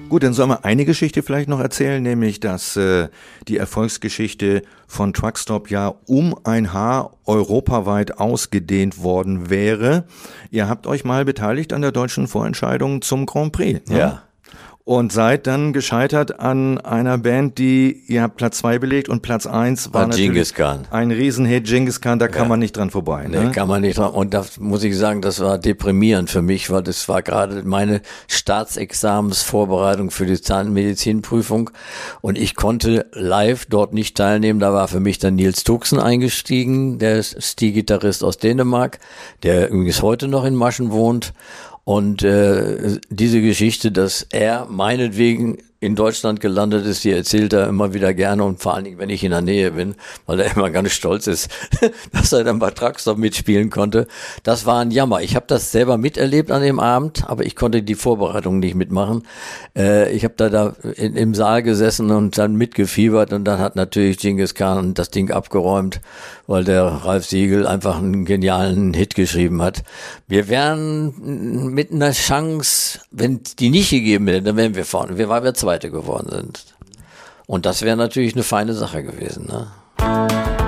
Gut, dann sollen wir eine Geschichte vielleicht noch erzählen, nämlich, dass die Erfolgsgeschichte von Truckstop ja um ein Haar europaweit ausgedehnt worden wäre. Ihr habt euch mal beteiligt an der deutschen Vorentscheidung zum Grand Prix. Ne? Ja. Und seid dann gescheitert an einer Band, ihr habt Platz 2 belegt und Platz 1 war natürlich Genghis Khan. Ein Riesenhit, Genghis Khan, da kann man nicht dran vorbei. Ne? Nee, kann man nicht dran. Und das muss ich sagen, das war deprimierend für mich, weil das war gerade meine Staatsexamensvorbereitung für die Zahnmedizinprüfung und ich konnte live dort nicht teilnehmen. Da war für mich dann Niels Tuxen eingestiegen, der Steel-Gitarrist aus Dänemark, der übrigens heute noch in Maschen wohnt. Und diese Geschichte, dass er meinetwegen in Deutschland gelandet ist, die erzählt er immer wieder gerne und vor allen Dingen, wenn ich in der Nähe bin, weil er immer ganz stolz ist, dass er dann bei Truckstop mitspielen konnte. Das war ein Jammer. Ich habe das selber miterlebt an dem Abend, aber ich konnte die Vorbereitung nicht mitmachen. Ich habe da im Saal gesessen und dann mitgefiebert und dann hat natürlich Genghis Khan das Ding abgeräumt, weil der Ralf Siegel einfach einen genialen Hit geschrieben hat. Wir wären mit einer Chance, wenn die nicht gegeben hätte, dann wären wir vorne. Weil wir Zweite geworden sind. Und das wäre natürlich eine feine Sache gewesen, ne?